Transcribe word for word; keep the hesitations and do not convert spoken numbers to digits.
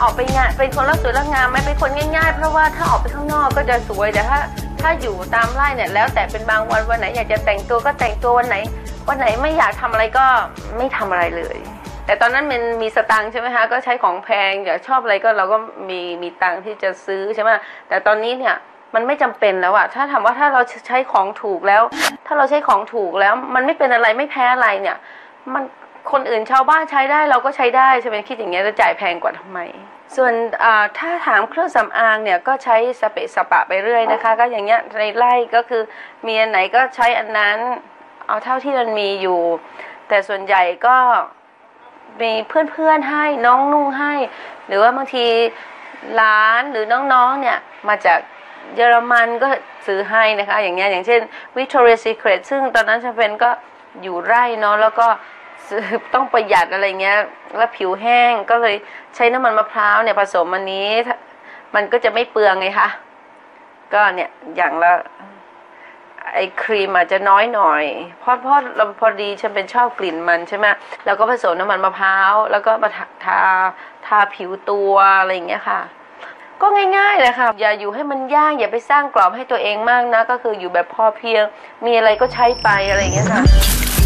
ออกไปงานเป็นคนรักสวยรักงามไม่เป็นคนง่ายๆเพราะว่าถ้าออกไปข้างนอกก็จะสวยแต่ถ้าถ้าอยู่ตามไร่เนี่ยแล้วแต่เป็นบางวันวันไหนอยากจะแต่งตัวก็แต่งตัววันไหนวันไหนไม่อยากทำอะไรก็ไม่ทำอะไรเลยแต่ตอนนั้นมันมีสตังค์ใช่ไหมคะก็ใช้ของแพงอยากชอบอะไรก็เราก็มีมีตังค์ที่จะซื้อใช่ไหมแต่ตอนนี้เนี่ยมันไม่จำเป็นแล้วอะถ้าถามว่าถ้าเราใช้ของถูกแล้วถ้าเราใช้ของถูกแล้วมันไม่เป็นอะไรไม่แพ้อะไรเนี่ยมันคนอื่นชาวบ้านใช้ได้เราก็ใช้ได้ใช่ไหมคิดอย่างเงี้ยจะจ่ายแพงกว่าทำไมส่วนถ้าถามเครื่องสำอางเนี่ยก็ใช้สเปะสปะไปเรื่อยนะคะก็อย่างเงี้ยในไร่ก็คือมีอันไหนก็ใช้อันนั้นเอาเท่าที่มันมีอยู่แต่ส่วนใหญ่ก็มีเพื่อนๆให้น้องนุ่งให้หรือว่าบางทีหลานหรือน้องๆเนี่ยมาจากเยอรมันก็ซื้อให้นะคะอย่างเงี้ยอย่างเช่น Victoria's Secret ซึ่งตอนนั้นฉันเป็นก็อยู่ไร่เนาะแล้วก็ต้องประหยัดอะไรเงี้ยแล้วผิวแห้งก็เลยใช้น้ำมันมะพร้าวเนี่ยผสมอันนี้มันก็จะไม่เปลืองไงคะก็เนี่ยอย่างละไอ้ครีมอาจจะน้อยหน่อยเพราะเพราะพอดีฉันเป็นชอบกลิ่นมันใช่ไหมแล้วก็ผสมน้ำมันมะพร้าวแล้วก็มาทาทาทาผิวตัวอะไรอย่างเงี้ยค่ะก็ง่ายๆเลยค่ะอย่าอยู่ให้มันยากอย่าไปสร้างกรอบให้ตัวเองมากนะก็คืออยู่แบบพอเพียงมีอะไรก็ใช้ไปอะไรอย่างเงี้ยค่ะ